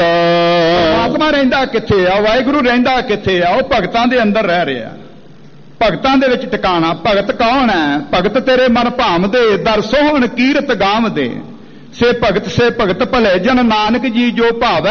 ਆਤਮਾ ਰਹਿੰਦਾ ਕਿੱਥੇ ਆ, ਵਾਹਿਗੁਰੂ ਰਹਿੰਦਾ ਕਿੱਥੇ ਆ? ਉਹ ਭਗਤਾਂ ਦੇ ਅੰਦਰ ਰਹਿ ਰਿਹਾ, ਭਗਤਾਂ ਦੇ ਵਿੱਚ ਟਿਕਾਣਾ। ਭਗਤ ਕੌਣ ਹੈ? ਭਗਤ ਤੇਰੇ ਮਨ ਭਾਵਦੇ, ਦਰ ਸੋਹਣ ਕੀਰਤ ਗਾਵਦੇ। ਸੇ ਭਗਤ ਭਲੇ ਜਨ, ਨਾਨਕ ਜੀ ਜੋ ਭਾਵੈ